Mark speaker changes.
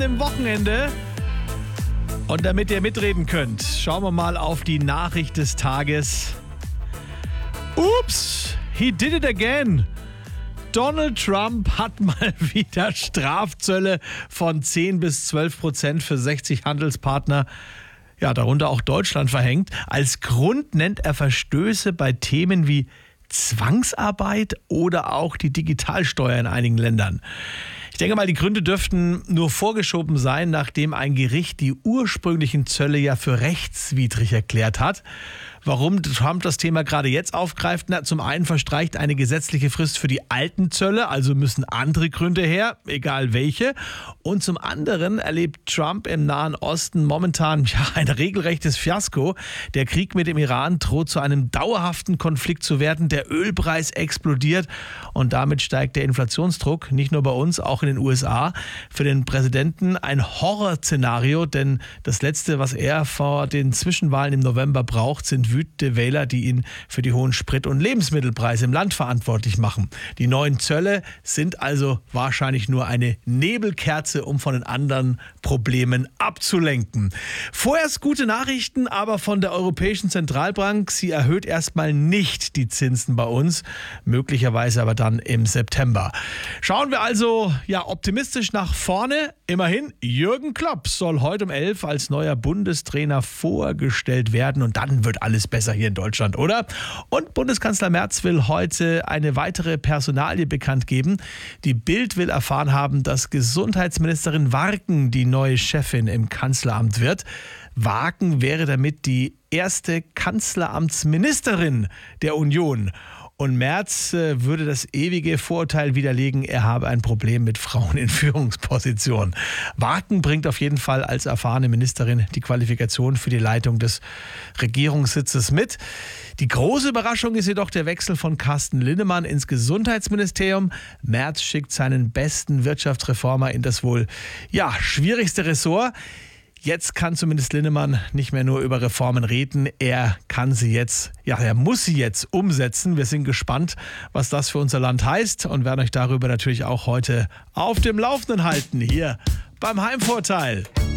Speaker 1: im Wochenende. Und damit ihr mitreden könnt, schauen wir mal auf die Nachricht des Tages. Ups, he did it again. Donald Trump hat mal wieder Strafzölle von 10-12% für 60 Handelspartner, ja, darunter auch Deutschland, verhängt. Als Grund nennt er Verstöße bei Themen wie Zwangsarbeit oder auch die Digitalsteuer in einigen Ländern. Ich denke mal, die Gründe dürften nur vorgeschoben sein, nachdem ein Gericht die ursprünglichen Zölle ja für rechtswidrig erklärt hat. Warum Trump das Thema gerade jetzt aufgreift? Na, zum einen verstreicht eine gesetzliche Frist für die alten Zölle, also müssen andere Gründe her, egal welche. Und zum anderen erlebt Trump im Nahen Osten momentan ein regelrechtes Fiasko. Der Krieg mit dem Iran droht zu einem dauerhaften Konflikt zu werden. Der Ölpreis explodiert und damit steigt der Inflationsdruck, nicht nur bei uns, auch in den USA. Für den Präsidenten ein Horrorszenario, denn das Letzte, was er vor den Zwischenwahlen im November braucht, sind wütende Wähler, die ihn für die hohen Sprit- und Lebensmittelpreise im Land verantwortlich machen. Die neuen Zölle sind also wahrscheinlich nur eine Nebelkerze, um von den anderen Problemen abzulenken. Vorerst gute Nachrichten, aber von der Europäischen Zentralbank. Sie erhöht erstmal nicht die Zinsen bei uns, möglicherweise aber dann im September. Schauen wir also optimistisch nach vorne. Immerhin, Jürgen Klopp soll heute um 11 als neuer Bundestrainer vorgestellt werden und dann wird alles besser hier in Deutschland, oder? Und Bundeskanzler Merz will heute eine weitere Personalie bekannt geben. Die Bild will erfahren haben, dass Gesundheitsministerin Warken die neue Chefin im Kanzleramt wird. Warken wäre damit die erste Kanzleramtsministerin der Union. Und Merz würde das ewige Vorurteil widerlegen, er habe ein Problem mit Frauen in Führungspositionen. Warken bringt auf jeden Fall als erfahrene Ministerin die Qualifikation für die Leitung des Regierungssitzes mit. Die große Überraschung ist jedoch der Wechsel von Carsten Linnemann ins Gesundheitsministerium. Merz schickt seinen besten Wirtschaftsreformer in das wohl schwierigste Ressort. Jetzt kann zumindest Linnemann nicht mehr nur über Reformen reden, er muss sie jetzt umsetzen. Wir sind gespannt, was das für unser Land heißt und werden euch darüber natürlich auch heute auf dem Laufenden halten, hier beim Heimvorteil.